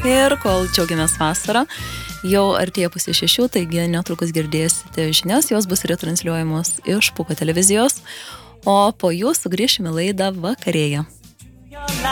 Ir kol džiaugiamės vasarą, jau artėja 5:30, taigi netrukus girdėsite žinias, jos bus retransliuojamos iš Pūko televizijos, o po jų sugrįšime laidą Vakarėja.